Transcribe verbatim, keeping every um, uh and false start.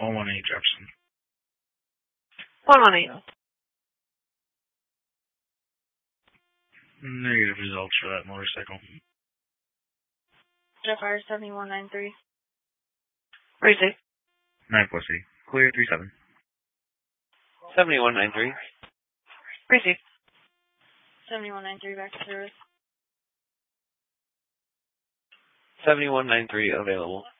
one one eight Jefferson. one one eight. Negative results for that motorcycle. Jeffire seventy-one ninety-three. Receive. nine four C. Clear three seven. seventy-one ninety-three. Receive. seventy-one ninety-three back to service. seventy-one ninety-three available.